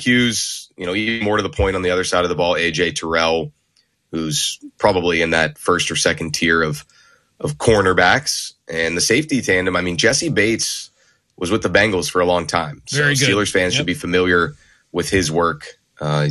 Syracuse, even more to the point on the other side of the ball, A.J. Terrell, who's probably in that first or second tier of cornerbacks. And the safety tandem, I mean, Jesse Bates was with the Bengals for a long time. So Very good. Steelers fans should be familiar with his work.